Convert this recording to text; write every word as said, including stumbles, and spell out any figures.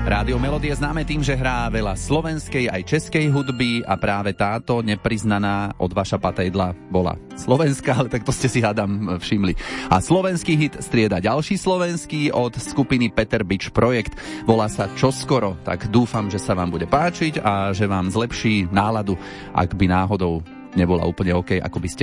Rádio Melódia je známe tým, že hrá veľa slovenskej aj českej hudby a práve táto nepriznaná od Vaša Patejdla bola slovenská, ale tak to ste si hádam všimli. A slovenský hit strieda ďalší slovenský od skupiny Peter Bič Projekt. Volá sa Čoskoro, tak dúfam, že sa vám bude páčiť a že vám zlepší náladu, ak by náhodou nebola úplne OK, ako by ste